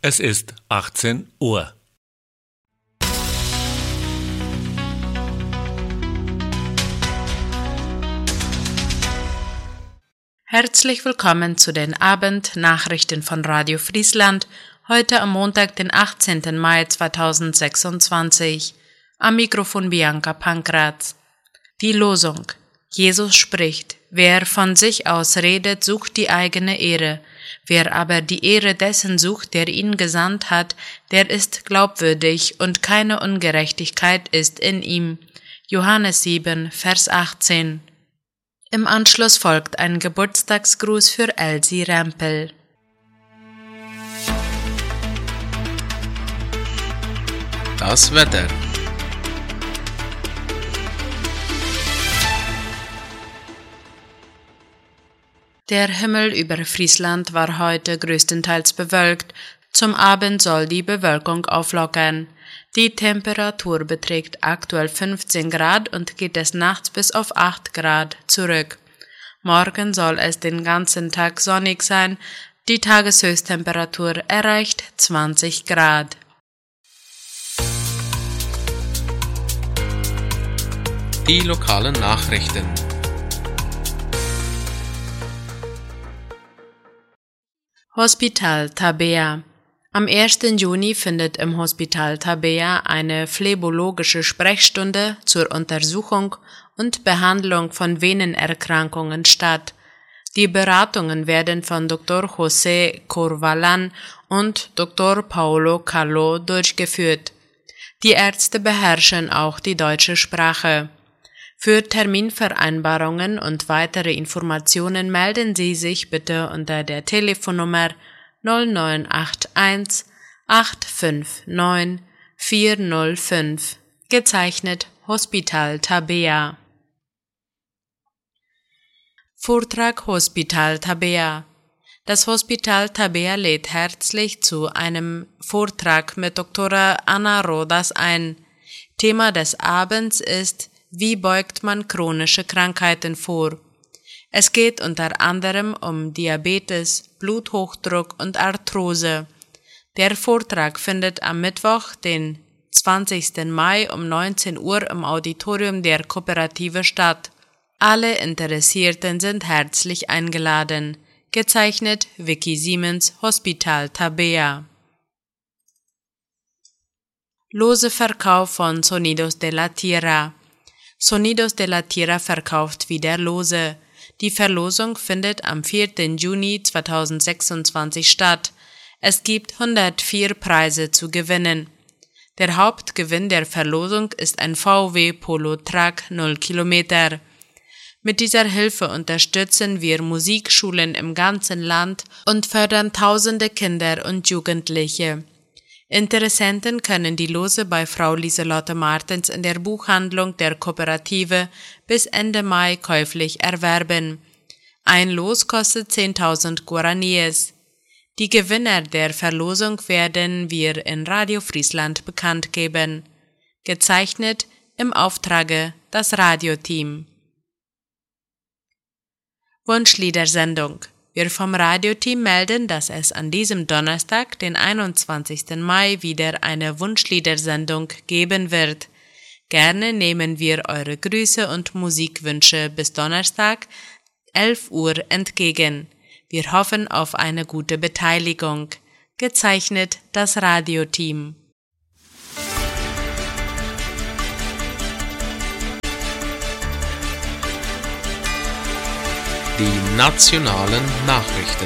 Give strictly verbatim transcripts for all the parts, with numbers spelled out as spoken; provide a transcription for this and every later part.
Es ist achtzehn Uhr. Herzlich willkommen zu den Abendnachrichten von Radio Friesland, heute am Montag, den achtzehnten Mai zweitausendsechsundzwanzig. Am Mikrofon Bianca Pankratz. Die Losung. Jesus spricht: Wer von sich aus redet, sucht die eigene Ehre. Wer aber die Ehre dessen sucht, der ihn gesandt hat, der ist glaubwürdig und keine Ungerechtigkeit ist in ihm. Johannes sieben, Vers achtzehn. Im Anschluss folgt ein Geburtstagsgruß für Elsie Rempel. Das Wetter. Der Himmel über Friesland war heute größtenteils bewölkt. Zum Abend soll die Bewölkung auflockern. Die Temperatur beträgt aktuell fünfzehn Grad und geht es nachts bis auf acht Grad zurück. Morgen soll es den ganzen Tag sonnig sein. Die Tageshöchsttemperatur erreicht zwanzig Grad. Die lokalen Nachrichten. Hospital Tabea. Am ersten Juni findet im Hospital Tabea eine phlebologische Sprechstunde zur Untersuchung und Behandlung von Venenerkrankungen statt. Die Beratungen werden von Doktor José Corvalán und Doktor Paulo Caló durchgeführt. Die Ärzte beherrschen auch die deutsche Sprache. Für Terminvereinbarungen und weitere Informationen melden Sie sich bitte unter der Telefonnummer null neun acht eins acht fünf neun vier null fünf, gezeichnet Hospital Tabea. Vortrag Hospital Tabea. Das Hospital Tabea lädt herzlich zu einem Vortrag mit Doktora Anna Rodas ein. Thema des Abends ist: Wie beugt man chronische Krankheiten vor? Es geht unter anderem um Diabetes, Bluthochdruck und Arthrose. Der Vortrag findet am Mittwoch, den zwanzigsten Mai um neunzehn Uhr im Auditorium der Kooperative statt. Alle Interessierten sind herzlich eingeladen. Gezeichnet Vicky Siemens, Hospital Tabea. Loseverkauf von Sonidos de la Tierra. Sonidos de la Tierra verkauft wieder Lose. Die Verlosung findet am vierten Juni zweitausendsechsundzwanzig statt. Es gibt hundertvier Preise zu gewinnen. Der Hauptgewinn der Verlosung ist ein V W Polo Truck null Kilometer. Mit dieser Hilfe unterstützen wir Musikschulen im ganzen Land und fördern tausende Kinder und Jugendliche. Interessenten können die Lose bei Frau Lieselotte Martens in der Buchhandlung der Kooperative bis Ende Mai käuflich erwerben. Ein Los kostet zehntausend Guaraníes. Die Gewinner der Verlosung werden wir in Radio Friesland bekannt geben. Gezeichnet im Auftrage das Radioteam. Wunschliedersendung. Wir vom Radioteam melden, dass es an diesem Donnerstag, den einundzwanzigsten Mai, wieder eine Wunschliedersendung geben wird. Gerne nehmen wir eure Grüße und Musikwünsche bis Donnerstag, elf Uhr entgegen. Wir hoffen auf eine gute Beteiligung. Gezeichnet das Radioteam. Die nationalen Nachrichten.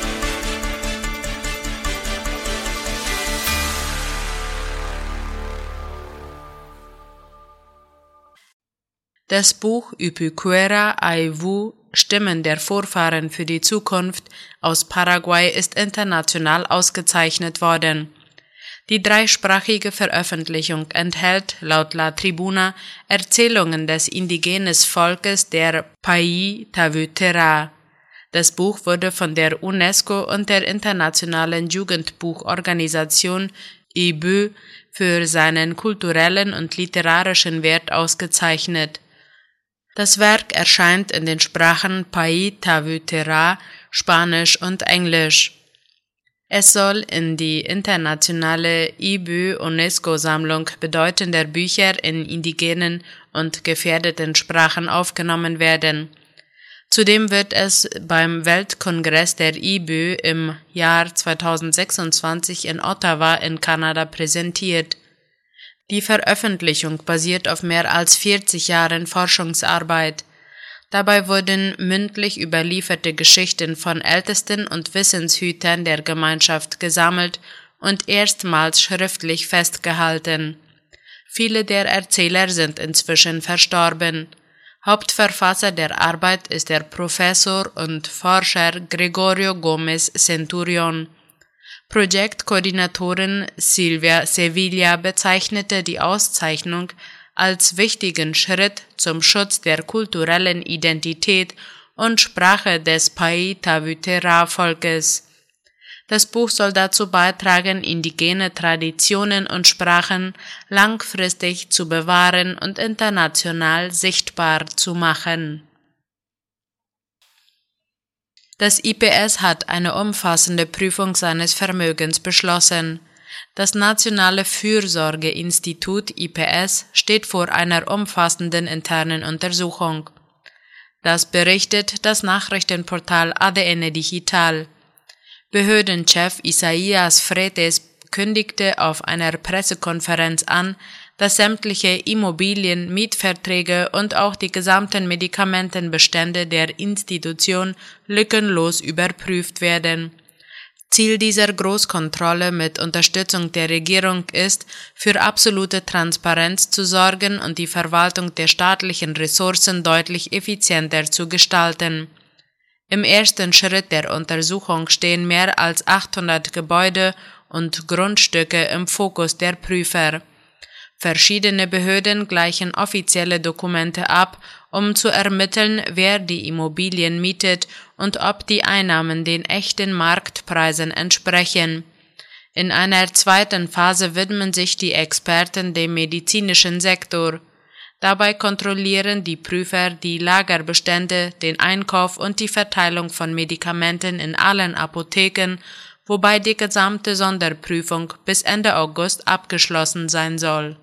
Das Buch Upicuera Aivu, Stimmen der Vorfahren für die Zukunft aus Paraguay ist international ausgezeichnet worden. Die dreisprachige Veröffentlichung enthält laut La Tribuna Erzählungen des indigenen Volkes der Pai Tavutera. Das Buch wurde von der UNESCO und der Internationalen Jugendbuchorganisation I B U für seinen kulturellen und literarischen Wert ausgezeichnet. Das Werk erscheint in den Sprachen Pai Tavutera, Spanisch und Englisch. Es soll in die internationale I B U-UNESCO-Sammlung bedeutender Bücher in indigenen und gefährdeten Sprachen aufgenommen werden. Zudem wird es beim Weltkongress der I B U im Jahr zweitausendsechsundzwanzig in Ottawa in Kanada präsentiert. Die Veröffentlichung basiert auf mehr als vierzig Jahren Forschungsarbeit. Dabei wurden mündlich überlieferte Geschichten von Ältesten und Wissenshütern der Gemeinschaft gesammelt und erstmals schriftlich festgehalten. Viele der Erzähler sind inzwischen verstorben. Hauptverfasser der Arbeit ist der Professor und Forscher Gregorio Gómez Centurión. Projektkoordinatorin Silvia Sevilla bezeichnete die Auszeichnung als wichtigen Schritt zum Schutz der kulturellen Identität und Sprache des Paï-Tavutera-Volkes. Das Buch soll dazu beitragen, indigene Traditionen und Sprachen langfristig zu bewahren und international sichtbar zu machen. Das I P S hat eine umfassende Prüfung seines Vermögens beschlossen. Das Nationale Fürsorgeinstitut I P S steht vor einer umfassenden internen Untersuchung. Das berichtet das Nachrichtenportal A D N Digital. Behördenchef Isaías Freites kündigte auf einer Pressekonferenz an, dass sämtliche Immobilien, Mietverträge und auch die gesamten Medikamentenbestände der Institution lückenlos überprüft werden. Ziel dieser Großkontrolle mit Unterstützung der Regierung ist, für absolute Transparenz zu sorgen und die Verwaltung der staatlichen Ressourcen deutlich effizienter zu gestalten. Im ersten Schritt der Untersuchung stehen mehr als achthundert Gebäude und Grundstücke im Fokus der Prüfer. Verschiedene Behörden gleichen offizielle Dokumente ab, um zu ermitteln, wer die Immobilien mietet und ob die Einnahmen den echten Marktpreisen entsprechen. In einer zweiten Phase widmen sich die Experten dem medizinischen Sektor. Dabei kontrollieren die Prüfer die Lagerbestände, den Einkauf und die Verteilung von Medikamenten in allen Apotheken, wobei die gesamte Sonderprüfung bis Ende August abgeschlossen sein soll.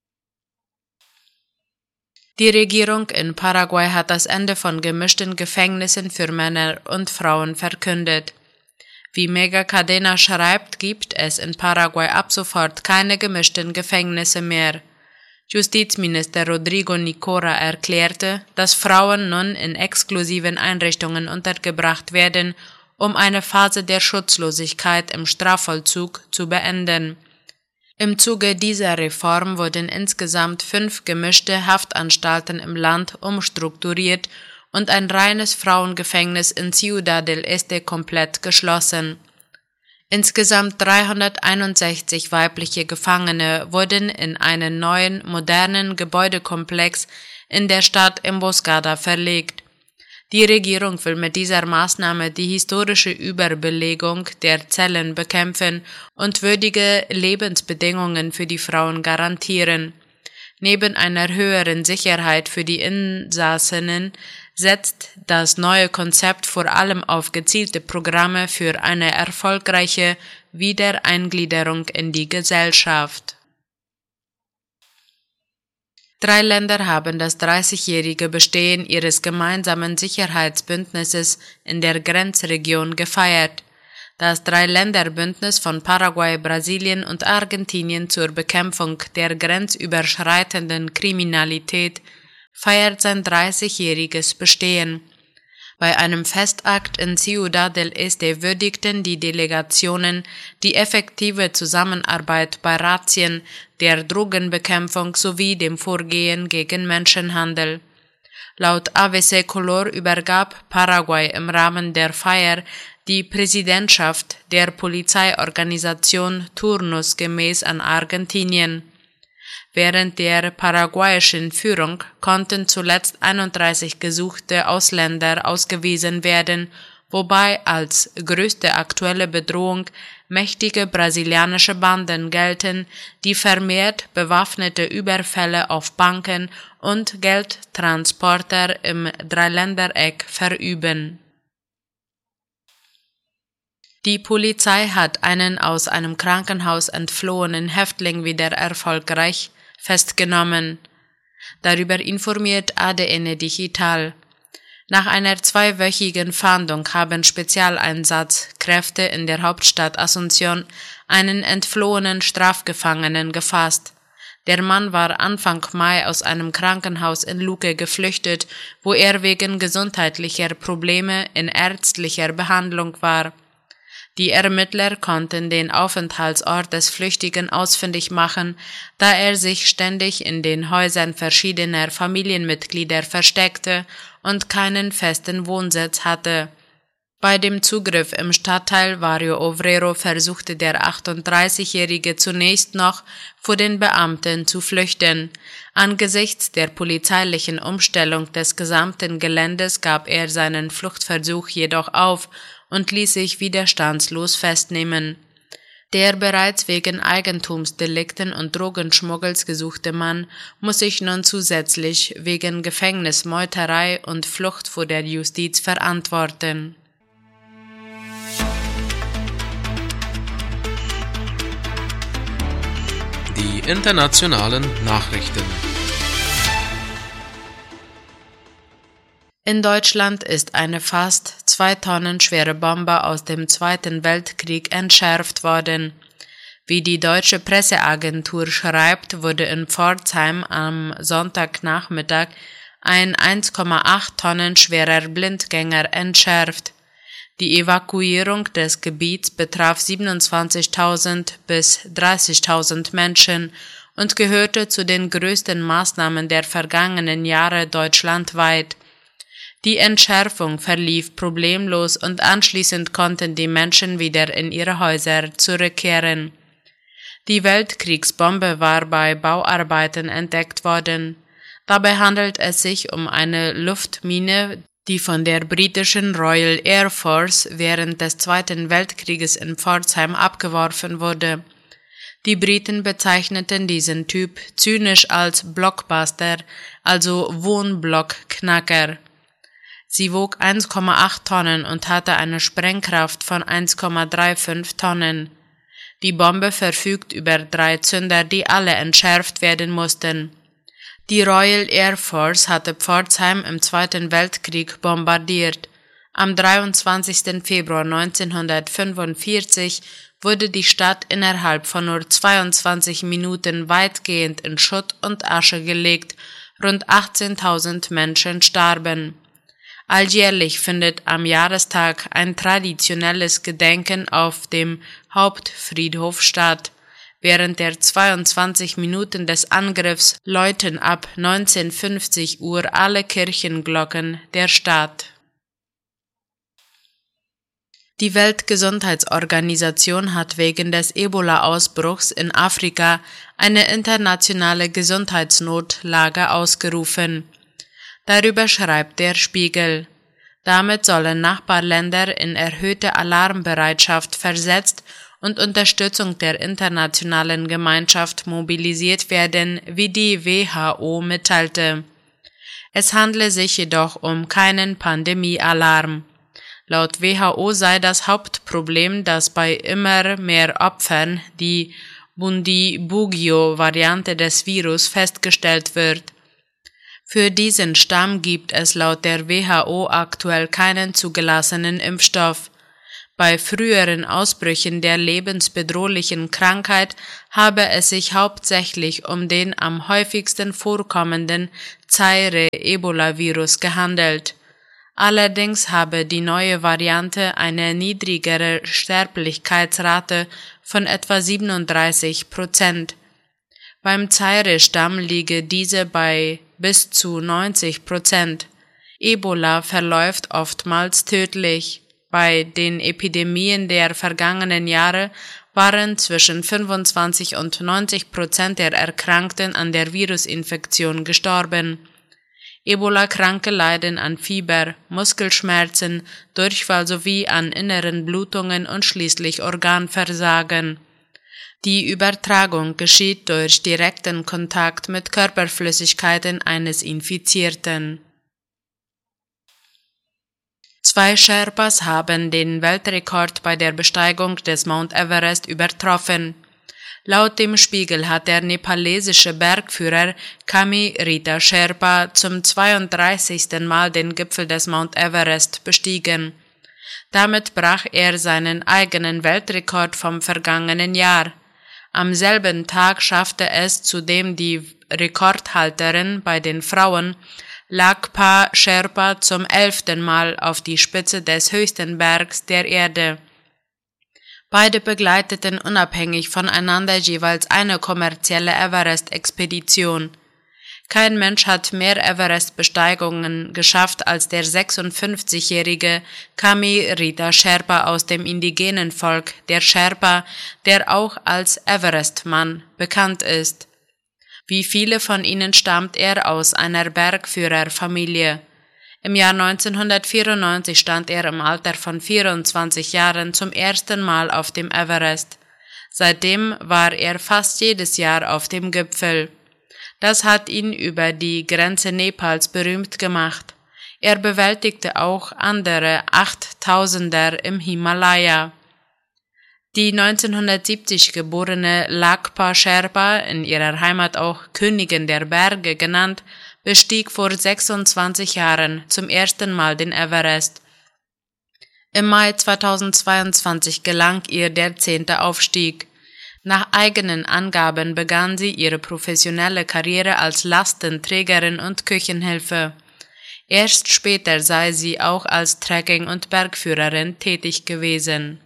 Die Regierung in Paraguay hat das Ende von gemischten Gefängnissen für Männer und Frauen verkündet. Wie Mega Cadena schreibt, gibt es in Paraguay ab sofort keine gemischten Gefängnisse mehr. Justizminister Rodrigo Nicora erklärte, dass Frauen nun in exklusiven Einrichtungen untergebracht werden, um eine Phase der Schutzlosigkeit im Strafvollzug zu beenden. Im Zuge dieser Reform wurden insgesamt fünf gemischte Haftanstalten im Land umstrukturiert und ein reines Frauengefängnis in Ciudad del Este komplett geschlossen. Insgesamt dreihunderteinundsechzig weibliche Gefangene wurden in einen neuen, modernen Gebäudekomplex in der Stadt Emboscada verlegt. Die Regierung will mit dieser Maßnahme die historische Überbelegung der Zellen bekämpfen und würdige Lebensbedingungen für die Frauen garantieren. Neben einer höheren Sicherheit für die Insassinnen setzt das neue Konzept vor allem auf gezielte Programme für eine erfolgreiche Wiedereingliederung in die Gesellschaft. Drei Länder haben das dreißigjährige Bestehen ihres gemeinsamen Sicherheitsbündnisses in der Grenzregion gefeiert. Das Dreiländerbündnis von Paraguay, Brasilien und Argentinien zur Bekämpfung der grenzüberschreitenden Kriminalität feiert sein dreißigjähriges Bestehen. Bei einem Festakt in Ciudad del Este würdigten die Delegationen die effektive Zusammenarbeit bei Razzien, der Drogenbekämpfung sowie dem Vorgehen gegen Menschenhandel. Laut A V C Color übergab Paraguay im Rahmen der Feier die Präsidentschaft der Polizeiorganisation turnusgemäß an Argentinien. Während der paraguayischen Führung konnten zuletzt einunddreißig gesuchte Ausländer ausgewiesen werden, wobei als größte aktuelle Bedrohung mächtige brasilianische Banden gelten, die vermehrt bewaffnete Überfälle auf Banken und Geldtransporter im Dreiländereck verüben. Die Polizei hat einen aus einem Krankenhaus entflohenen Häftling wieder erfolgreich festgenommen. Darüber informiert A D N Digital. Nach einer zweiwöchigen Fahndung haben Spezialeinsatzkräfte in der Hauptstadt Asunción einen entflohenen Strafgefangenen gefasst. Der Mann war Anfang Mai aus einem Krankenhaus in Luque geflüchtet, wo er wegen gesundheitlicher Probleme in ärztlicher Behandlung war. Die Ermittler konnten den Aufenthaltsort des Flüchtigen ausfindig machen, da er sich ständig in den Häusern verschiedener Familienmitglieder versteckte und keinen festen Wohnsitz hatte. Bei dem Zugriff im Stadtteil Barrio Obrero versuchte der achtunddreißigjährige zunächst noch, vor den Beamten zu flüchten. Angesichts der polizeilichen Umstellung des gesamten Geländes gab er seinen Fluchtversuch jedoch auf und ließ sich widerstandslos festnehmen. Der bereits wegen Eigentumsdelikten und Drogenschmuggels gesuchte Mann muss sich nun zusätzlich wegen Gefängnismeuterei und Flucht vor der Justiz verantworten. Die internationalen Nachrichten. In Deutschland ist eine fast zwei Tonnen schwere Bombe aus dem Zweiten Weltkrieg entschärft worden. Wie die deutsche Presseagentur schreibt, wurde in Pforzheim am Sonntagnachmittag ein eins Komma acht Tonnen schwerer Blindgänger entschärft. Die Evakuierung des Gebiets betraf siebenundzwanzigtausend bis dreißigtausend Menschen und gehörte zu den größten Maßnahmen der vergangenen Jahre deutschlandweit. Die Entschärfung verlief problemlos und anschließend konnten die Menschen wieder in ihre Häuser zurückkehren. Die Weltkriegsbombe war bei Bauarbeiten entdeckt worden. Dabei handelt es sich um eine Luftmine, die von der britischen Royal Air Force während des Zweiten Weltkrieges in Pforzheim abgeworfen wurde. Die Briten bezeichneten diesen Typ zynisch als Blockbuster, also Wohnblockknacker. Sie wog eins Komma acht Tonnen und hatte eine Sprengkraft von eins Komma fünfunddreißig Tonnen. Die Bombe verfügt über drei Zünder, die alle entschärft werden mussten. Die Royal Air Force hatte Pforzheim im Zweiten Weltkrieg bombardiert. Am dreiundzwanzigsten Februar neunzehnhundertfünfundvierzig wurde die Stadt innerhalb von nur zweiundzwanzig Minuten weitgehend in Schutt und Asche gelegt, rund achtzehntausend Menschen starben. Alljährlich findet am Jahrestag ein traditionelles Gedenken auf dem Hauptfriedhof statt. Während der zweiundzwanzig Minuten des Angriffs läuten ab neunzehnhundertfünfzig Uhr alle Kirchenglocken der Stadt. Die Weltgesundheitsorganisation hat wegen des Ebola-Ausbruchs in Afrika eine internationale Gesundheitsnotlage ausgerufen. Darüber schreibt der Spiegel. Damit sollen Nachbarländer in erhöhte Alarmbereitschaft versetzt und Unterstützung der internationalen Gemeinschaft mobilisiert werden, wie die W H O mitteilte. Es handle sich jedoch um keinen Pandemiealarm. Laut W H O sei das Hauptproblem, dass bei immer mehr Opfern die Bundibugyo-Variante des Virus festgestellt wird. Für diesen Stamm gibt es laut der W H O aktuell keinen zugelassenen Impfstoff. Bei früheren Ausbrüchen der lebensbedrohlichen Krankheit habe es sich hauptsächlich um den am häufigsten vorkommenden Zaire-Ebola-Virus gehandelt. Allerdings habe die neue Variante eine niedrigere Sterblichkeitsrate von etwa siebenunddreißig Prozent. Beim Zaire-Stamm liege diese bei bis zu neunzig Prozent. Ebola verläuft oftmals tödlich. Bei den Epidemien der vergangenen Jahre waren zwischen fünfundzwanzig und neunzig Prozent der Erkrankten an der Virusinfektion gestorben. Ebola-Kranke leiden an Fieber, Muskelschmerzen, Durchfall sowie an inneren Blutungen und schließlich Organversagen. Die Übertragung geschieht durch direkten Kontakt mit Körperflüssigkeiten eines Infizierten. Zwei Sherpas haben den Weltrekord bei der Besteigung des Mount Everest übertroffen. Laut dem Spiegel hat der nepalesische Bergführer Kami Rita Sherpa zum zweiunddreißigsten Mal den Gipfel des Mount Everest bestiegen. Damit brach er seinen eigenen Weltrekord vom vergangenen Jahr. Am selben Tag schaffte es zudem die Rekordhalterin bei den Frauen, Lakpa Sherpa, zum elften Mal auf die Spitze des höchsten Bergs der Erde. Beide begleiteten unabhängig voneinander jeweils eine kommerzielle Everest-Expedition. Kein Mensch hat mehr Everest-Besteigungen geschafft als der sechsundfünfzigjährige Kami Rita Sherpa aus dem indigenen Volk der Sherpa, der auch als Everest-Mann bekannt ist. Wie viele von ihnen stammt er aus einer Bergführerfamilie. Im Jahr neunzehnhundertvierundneunzig stand er im Alter von vierundzwanzig Jahren zum ersten Mal auf dem Everest. Seitdem war er fast jedes Jahr auf dem Gipfel. Das hat ihn über die Grenze Nepals berühmt gemacht. Er bewältigte auch andere Achttausender im Himalaya. Die neunzehnhundertsiebzig geborene Lakpa Sherpa, in ihrer Heimat auch Königin der Berge genannt, bestieg vor sechsundzwanzig Jahren zum ersten Mal den Everest. Im Mai zweitausendzweiundzwanzig gelang ihr der zehnte Aufstieg. Nach eigenen Angaben begann sie ihre professionelle Karriere als Lastenträgerin und Küchenhilfe. Erst später sei sie auch als Trekking- und Bergführerin tätig gewesen.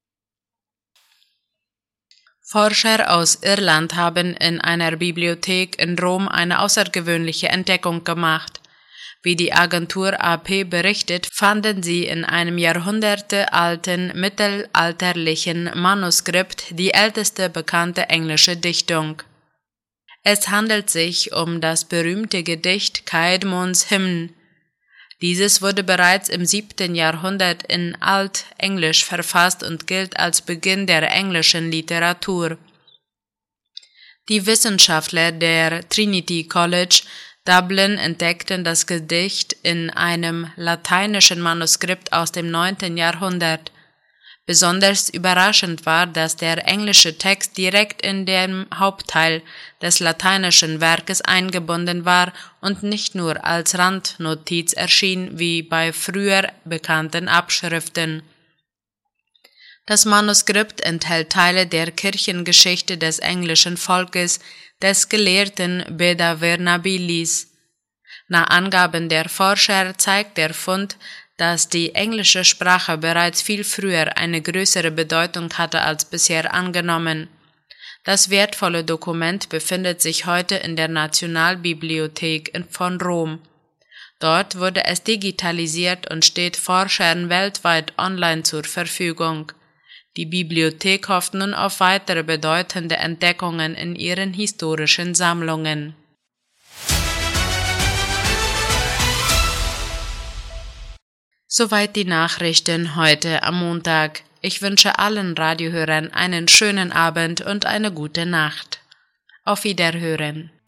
Forscher aus Irland haben in einer Bibliothek in Rom eine außergewöhnliche Entdeckung gemacht. Wie die Agentur A P berichtet, fanden sie in einem jahrhundertealten mittelalterlichen Manuskript die älteste bekannte englische Dichtung. Es handelt sich um das berühmte Gedicht Caedmon's Hymn. Dieses wurde bereits im siebten Jahrhundert in Altenglisch verfasst und gilt als Beginn der englischen Literatur. Die Wissenschaftler der Trinity College Dublin entdeckten das Gedicht in einem lateinischen Manuskript aus dem neunten Jahrhundert. Besonders überraschend war, dass der englische Text direkt in dem Hauptteil des lateinischen Werkes eingebunden war und nicht nur als Randnotiz erschien wie bei früher bekannten Abschriften. Das Manuskript enthält Teile der Kirchengeschichte des englischen Volkes des Gelehrten Beda Vernabilis. Nach Angaben der Forscher zeigt der Fund, dass die englische Sprache bereits viel früher eine größere Bedeutung hatte als bisher angenommen. Das wertvolle Dokument befindet sich heute in der Nationalbibliothek von Rom. Dort wurde es digitalisiert und steht Forschern weltweit online zur Verfügung. Die Bibliothek hofft nun auf weitere bedeutende Entdeckungen in ihren historischen Sammlungen. Soweit die Nachrichten heute am Montag. Ich wünsche allen Radiohörern einen schönen Abend und eine gute Nacht. Auf Wiederhören.